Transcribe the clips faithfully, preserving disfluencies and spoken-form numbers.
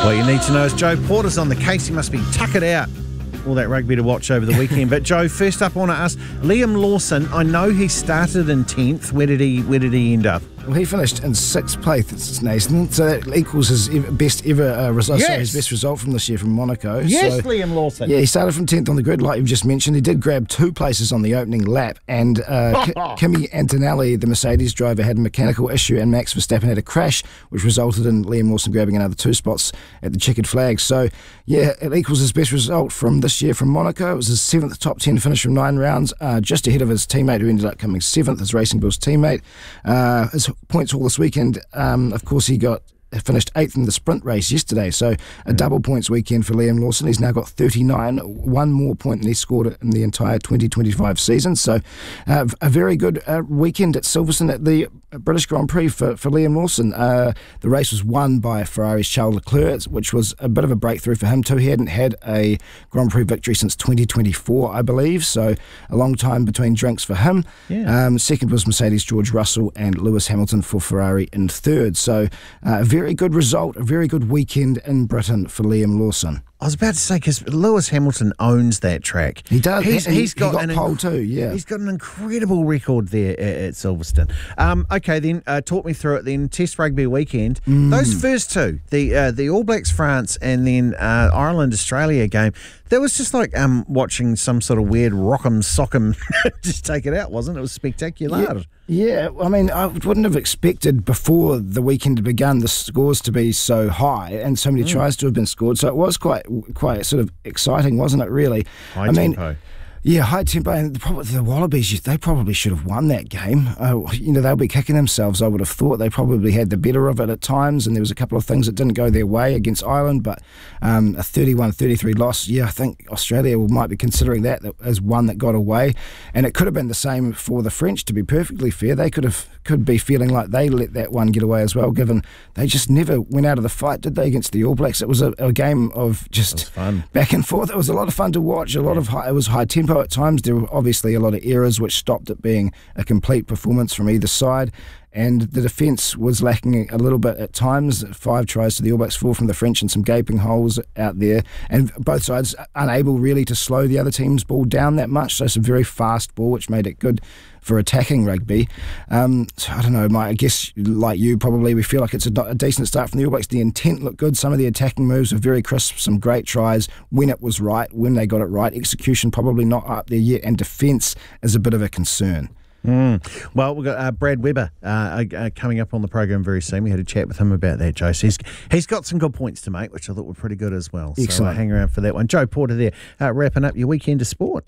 What you need to know is Joe Porter's on the case. He must be tuckered out. All that rugby to watch over the weekend. But Joe, first up I want to ask Liam Lawson. I know he started in tenth. Where did he Where did he end up? Well, he finished in sixth place, Nathan, so that equals his best ever uh, result. Yes. Sorry, his best result from this year from Monaco. Yes, so, Liam Lawson. Yeah, he started from tenth on the grid, like you've just mentioned. He did grab two places on the opening lap, and uh, K- Kimi Antonelli, the Mercedes driver, had a mechanical issue, and Max Verstappen had a crash, which resulted in Liam Lawson grabbing another two spots at the checkered flag. So, yeah, it equals his best result from this year from Monaco. It was his seventh top ten finish from nine rounds, uh, just ahead of his teammate who ended up coming seventh, his Racing Bulls teammate. Uh, his points all this weekend. And, um, of course, he got finished eighth in the sprint race yesterday, so a double points weekend for Liam Lawson. He's now got thirty-nine, one more point than he scored in the entire twenty twenty-five season. So uh, a very good uh, weekend at Silverstone at the British Grand Prix for, for Liam Lawson. Uh, the race was won by Ferrari's Charles Leclerc, which was a bit of a breakthrough for him too. He hadn't had a Grand Prix victory since twenty twenty-four, I believe, so a long time between drinks for him. Yeah. Um, second was Mercedes George Russell and Lewis Hamilton for Ferrari in third. So uh, a very good result, a very good weekend in Britain for Liam Lawson. I was about to say, because Lewis Hamilton owns that track. He does. He's, he, he's got, he got an pole inc- too, yeah. He's got an incredible record there at, at Silverstone. Um, okay, then uh, talk me through it then. Test rugby weekend. Mm. Those first two, the uh, the All Blacks France and then uh, Ireland Australia game, that was just like um, watching some sort of weird rock'em sock'em just take it out, wasn't it? It was spectacular. Yeah. Yeah, I mean, I wouldn't have expected before the weekend had begun the scores to be so high and so many mm. tries to have been scored. So it was quite, quite sort of exciting, wasn't it? Really, High I mean, tempo. Yeah, high tempo, and the, problem, the Wallabies, they probably should have won that game. Uh, you know, they'll be kicking themselves, I would have thought. They probably had the better of it at times, and there was a couple of things that didn't go their way against Ireland, but um, a thirty-one thirty-three loss, yeah, I think Australia might be considering that as one that got away, and it could have been the same for the French, to be perfectly fair. They could have could be feeling like they let that one get away as well, given they just never went out of the fight, did they, against the All Blacks? It was a, a game of just back and forth. It was a lot of fun to watch, a lot yeah. of high, it was high tempo at times. There were obviously a lot of errors which stopped it being a complete performance from either side, and the defence was lacking a little bit at times. Five tries to the All Blacks, four from the French, and some gaping holes out there, and both sides unable really to slow the other team's ball down that much, so some very fast ball which made it good for attacking rugby. Um, so I don't know, Mike, I guess like you probably, we feel like it's a, a decent start from the All Blacks. The intent looked good, some of the attacking moves were very crisp, some great tries when it was right, when they got it right. Execution probably not up there yet, and defence is a bit of a concern. Mm. Well, we've got uh, Brad Weber uh, uh, coming up on the program very soon. We had a chat with him about that, Joe. So he's, he's got some good points to make, which I thought were pretty good as well. Excellent. So uh, hang around for that one. Joe Porter there, uh, wrapping up your weekend of sport.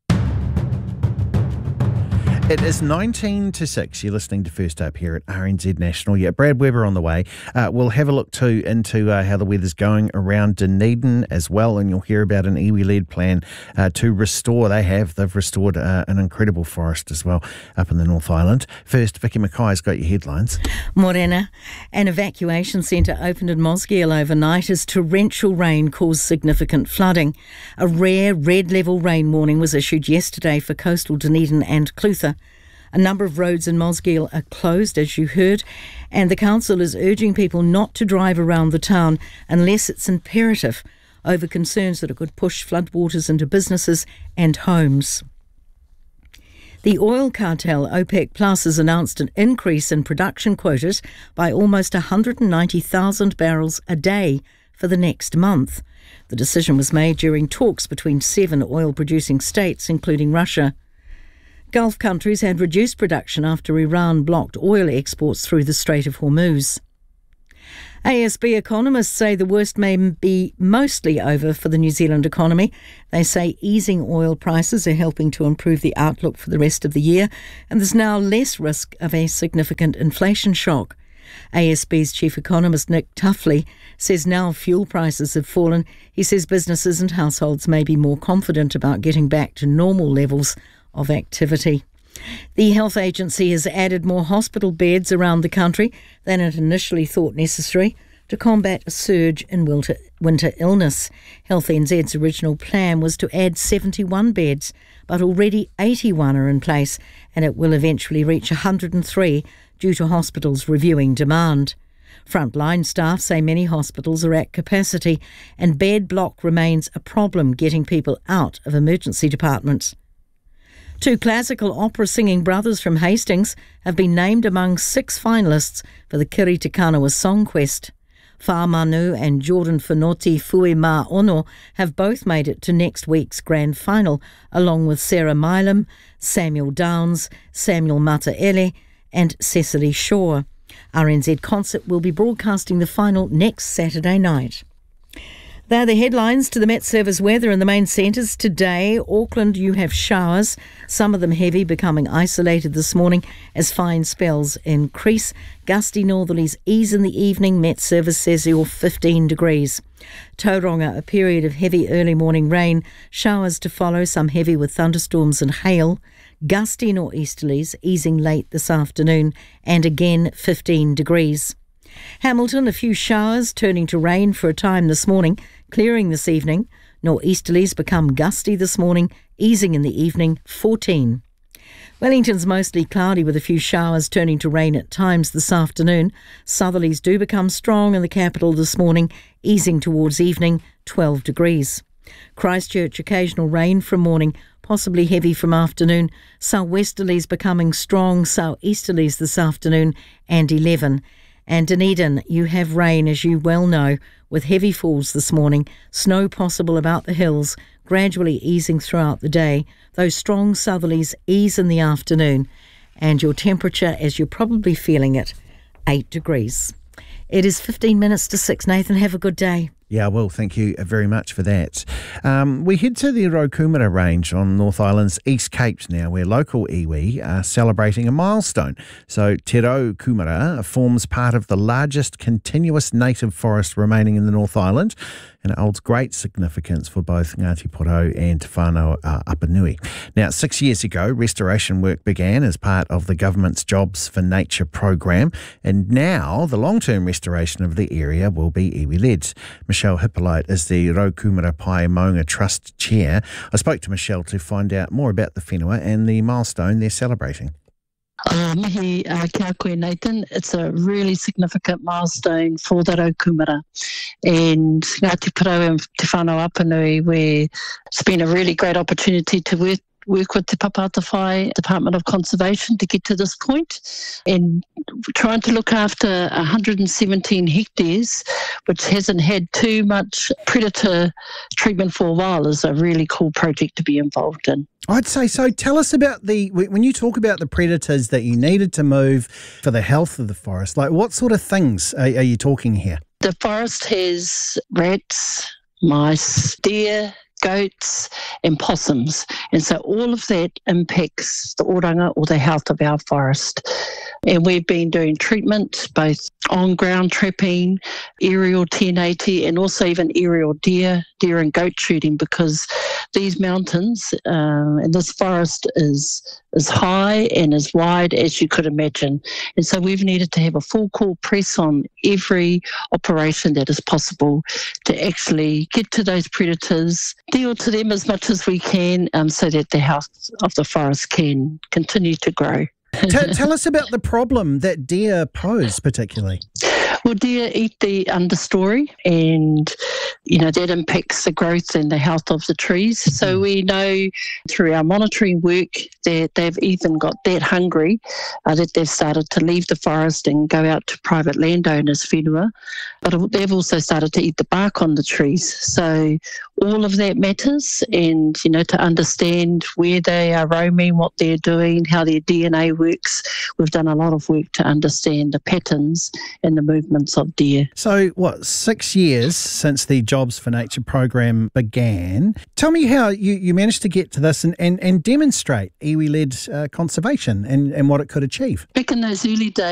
It is nineteen to six. You're listening to First Up here at R N Z National. Yeah, Brad Weber on the way. Uh, we'll have a look too into uh, how the weather's going around Dunedin as well, and you'll hear about an iwi-led plan uh, to restore. They have. They've restored uh, an incredible forest as well up in the North Island. First, Vicky Mackay's got your headlines. Morena. An evacuation centre opened in Mosgiel overnight as torrential rain caused significant flooding. A rare red level rain warning was issued yesterday for coastal Dunedin and Clutha. A number of roads in Mosgiel are closed, as you heard, and the council is urging people not to drive around the town unless it's imperative, over concerns that it could push floodwaters into businesses and homes. The oil cartel OPEC Plus has announced an increase in production quotas by almost one hundred ninety thousand barrels a day for the next month. The decision was made during talks between seven oil-producing states, including Russia. Gulf countries had reduced production after Iran blocked oil exports through the Strait of Hormuz. A S B economists say the worst may be mostly over for the New Zealand economy. They say easing oil prices are helping to improve the outlook for the rest of the year, and there's now less risk of a significant inflation shock. A S B's chief economist Nick Tuffley says now fuel prices have fallen. He says businesses and households may be more confident about getting back to normal levels of activity. The health agency has added more hospital beds around the country than it initially thought necessary to combat a surge in winter, winter illness. Health N Z's original plan was to add seventy-one beds, but already eighty-one are in place, and it will eventually reach one hundred three due to hospitals reviewing demand. Frontline staff say many hospitals are at capacity and bed block remains a problem getting people out of emergency departments. Two classical opera singing brothers from Hastings have been named among six finalists for the Kiri Te Kanawa Song Quest. Wha Manu and Jordan Whanoti Fui Mā Ono have both made it to next week's grand final, along with Sarah Milam, Samuel Downs, Samuel Mataele and Cecily Shaw. R N Z Concert will be broadcasting the final next Saturday night. They're the headlines to the Met Service weather in the main centres today. Auckland, you have showers, some of them heavy, becoming isolated this morning as fine spells increase. Gusty northerlies ease in the evening. Met Service says you're fifteen degrees. Tauranga, a period of heavy early morning rain. Showers to follow, some heavy with thunderstorms and hail. Gusty nor'easterlies easing late this afternoon and again fifteen degrees. Hamilton, a few showers turning to rain for a time this morning, clearing this evening. Nor'easterlies become gusty this morning, easing in the evening, fourteen. Wellington's mostly cloudy with a few showers turning to rain at times this afternoon. Southerlies do become strong in the capital this morning, easing towards evening, twelve degrees. Christchurch, occasional rain from morning, possibly heavy from afternoon. Southwesterlies becoming strong, southeasterlies this afternoon, and eleven. And Dunedin, you have rain, as you well know, with heavy falls this morning, snow possible about the hills, gradually easing throughout the day. Those strong southerlies ease in the afternoon, and your temperature, as you're probably feeling it, eight degrees. It is fifteen minutes to six. Nathan, have a good day. Yeah, well, thank you very much for that. Um, we head to the Rokumura Range on North Island's East Capes now, where local iwi are celebrating a milestone. So Te Rokumura forms part of the largest continuous native forest remaining in the North Island, and it holds great significance for both Ngāti Porou and Te Whānau uh, Apanui. Now, six years ago, restoration work began as part of the government's Jobs for Nature program, and now the long-term restoration of the area will be iwi-led. Michelle Hippolyte is the Rokumura Pai Maunga Trust Chair. I spoke to Michelle to find out more about the whenua and the milestone they're celebrating. Uh, mihi uh, kia koe, Nathan. It's a really significant milestone for the Rokumura and Ngāti Porou and Te Whānau Apanui, where it's been a really great opportunity to work work with Te Papatawhai Department of Conservation to get to this point, and trying to look after one hundred seventeen hectares, which hasn't had too much predator treatment for a while, is a really cool project to be involved in. I'd say so. Tell us about the, when you talk about the predators that you needed to move for the health of the forest, like what sort of things are, are you talking here? The forest has rats, mice, deer, goats and possums, and so all of that impacts the oranga or the health of our forest. And we've been doing treatment, both on-ground trapping, aerial ten eighty, and also even aerial deer, deer and goat shooting, because these mountains um, and this forest is as high and as wide as you could imagine. And so we've needed to have a full court press on every operation that is possible to actually get to those predators, deal to them as much as we can, um, so that the health of the forest can continue to grow. T- tell us about the problem that deer pose particularly. Well, deer eat the understory, and you know that impacts the growth and the health of the trees. So we know through our monitoring work that they've even got that hungry uh, that they've started to leave the forest and go out to private landowners' whenua, but they've also started to eat the bark on the trees. So all of that matters, and you know to understand where they are roaming, what they're doing, how their D N A works. We've done a lot of work to understand the patterns and the movements of deer. So, what, six years since the Jobs for Nature program began. Tell me how you, you managed to get to this and, and, and demonstrate iwi-led uh, conservation and, and what it could achieve. Back in those early days,